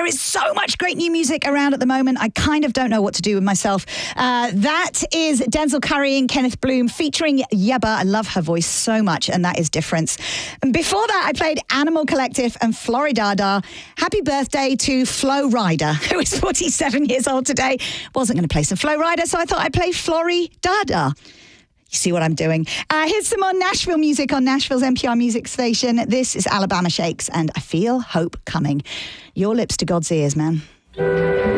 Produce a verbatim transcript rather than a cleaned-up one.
is so much great new music around at the moment. I kind of don't know what to do with myself. Uh, that is Denzel Curry and Kenneth Bloom featuring Yebba. I love her voice so much, and that is Difference. And before that, I played Animal Collective and Floridada. Happy birthday to Flo Rida, who is forty-seven years old today. Wasn't going to play some Flo Rida, so I thought I'd play Floridada. You see what I'm doing. Uh, here's some more Nashville music on Nashville's N P R music station. This is Alabama Shakes, and I Feel Hope Coming. Your lips to God's ears, man.